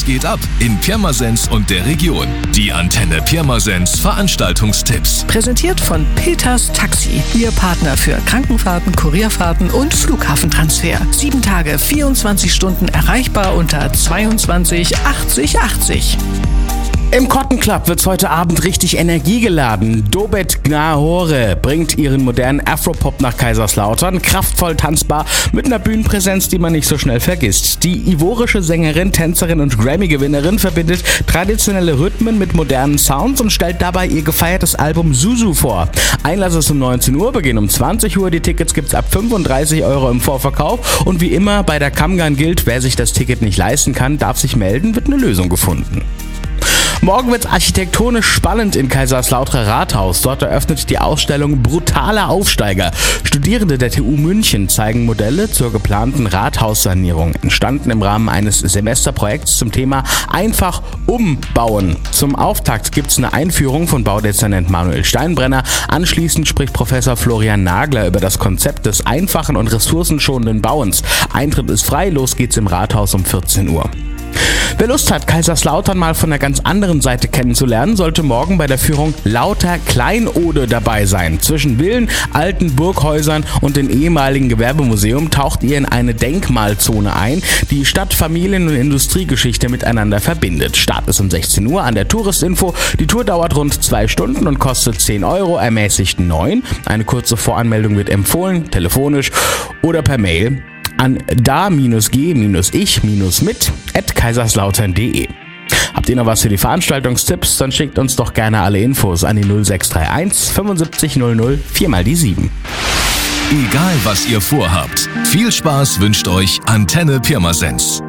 geht ab in Pirmasens und der Region? Die Antenne Pirmasens Veranstaltungstipps. Präsentiert von Peters Taxi. Ihr Partner für Krankenfahrten, Kurierfahrten und Flughafentransfer. 7 Tage, 24 Stunden erreichbar unter 22 80 80. Im Cotton Club wird's heute Abend richtig energiegeladen. Dobet Gnahore bringt ihren modernen Afropop nach Kaiserslautern. Kraftvoll tanzbar mit einer Bühnenpräsenz, die man nicht so schnell vergisst. Die ivorische Sängerin, Tänzerin und Grammy-Gewinnerin verbindet traditionelle Rhythmen mit modernen Sounds und stellt dabei ihr gefeiertes Album Zuzu vor. Einlass ist um 19 Uhr, Beginn um 20 Uhr. Die Tickets gibt's ab 35 € im Vorverkauf. Und wie immer bei der Kammgarn gilt, wer sich das Ticket nicht leisten kann, darf sich melden, wird eine Lösung gefunden. Morgen wird's architektonisch spannend im Kaiserslauterer Rathaus. Dort eröffnet die Ausstellung Brutaler Aufsteiger. Studierende der TU München zeigen Modelle zur geplanten Rathaussanierung, entstanden im Rahmen eines Semesterprojekts zum Thema Einfach umbauen. Zum Auftakt gibt's eine Einführung von Baudezernent Manuel Steinbrenner. Anschließend spricht Professor Florian Nagler über das Konzept des einfachen und ressourcenschonenden Bauens. Eintritt ist frei, los geht's im Rathaus um 14 Uhr. Wer Lust hat, Kaiserslautern mal von der ganz anderen Seite kennenzulernen, sollte morgen bei der Führung Lauter Kleinode dabei sein. Zwischen Villen, alten Burghäusern und dem ehemaligen Gewerbemuseum taucht ihr in eine Denkmalzone ein, die Stadt-, Familien- und Industriegeschichte miteinander verbindet. Start ist um 16 Uhr an der Touristinfo. Die Tour dauert rund 2 Stunden und kostet 10 €, ermäßigt 9. Eine kurze Voranmeldung wird empfohlen, telefonisch oder per Mail an da-g-ich-mit@kaiserslautern.de. Habt ihr noch was für die Veranstaltungstipps? Dann schickt uns doch gerne alle Infos an die 0631 75 00 4x7. Egal was ihr vorhabt, viel Spaß wünscht euch Antenne Pirmasens.